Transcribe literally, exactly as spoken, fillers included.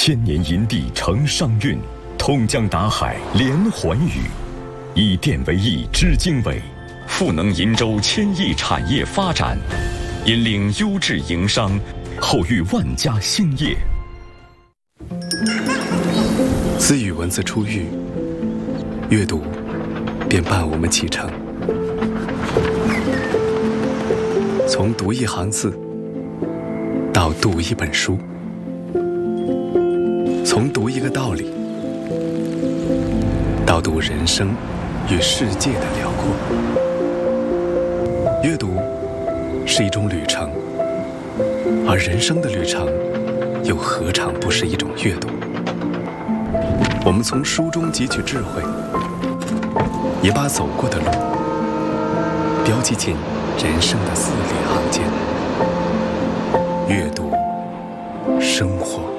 千年银地成商运，通江达海连环雨。以电为翼知经纬，赋能银州千亿产业发展，引领优质营商，厚育万家兴业。 自与文字初遇，阅读便伴我们启程。从读一行字到读一本书，从读一个道理到读人生与世界的辽阔。阅读是一种旅程，而人生的旅程又何尝不是一种阅读？我们从书中汲取智慧，也把走过的路标记进人生的字里行间。阅读，生活。